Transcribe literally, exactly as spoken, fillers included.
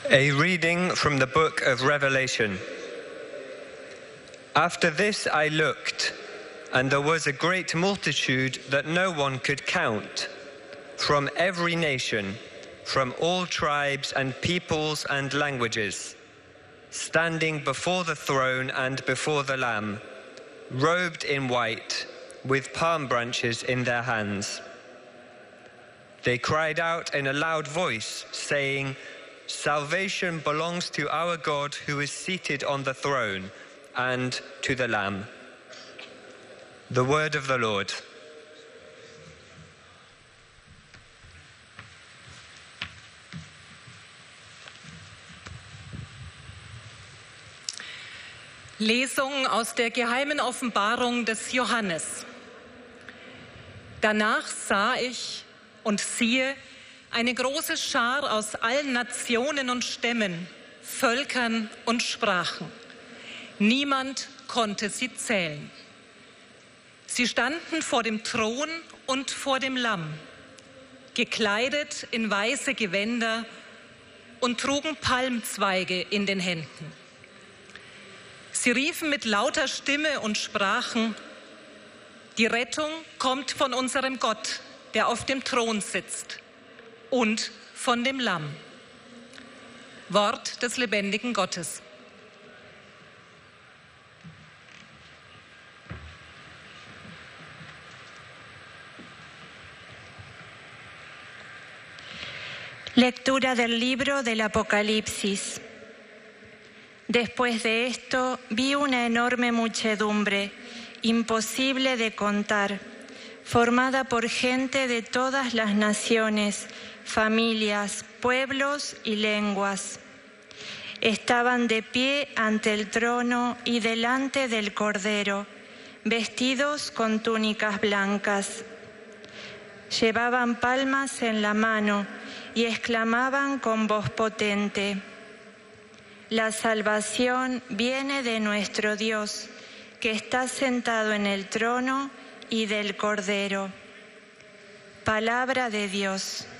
A reading from the book of Revelation. After this I looked, and there was a great multitude that no one could count, from every nation, from all tribes and peoples and languages, standing before the throne and before the Lamb, robed in white, with palm branches in their hands. They cried out in a loud voice, saying, "Salvation belongs to our God who is seated on the throne and to the Lamb." The word of the Lord. Lesung aus der geheimen Offenbarung des Johannes. Danach sah ich und siehe, eine große Schar aus allen Nationen und Stämmen, Völkern und Sprachen. Niemand konnte sie zählen. Sie standen vor dem Thron und vor dem Lamm, gekleidet in weiße Gewänder und trugen Palmzweige in den Händen. Sie riefen mit lauter Stimme und sprachen: Die Rettung kommt von unserem Gott, der auf dem Thron sitzt, und von dem Lamm. Wort des lebendigen Gottes. Lectura del libro del Apocalipsis. Después de esto vi una enorme muchedumbre, imposible de contar, formada por gente de todas las naciones, familias, pueblos y lenguas. Estaban de pie ante el trono y delante del Cordero, vestidos con túnicas blancas. Llevaban palmas en la mano y exclamaban con voz potente: La salvación viene de nuestro Dios, que está sentado en el trono y del Cordero. Palabra de Dios.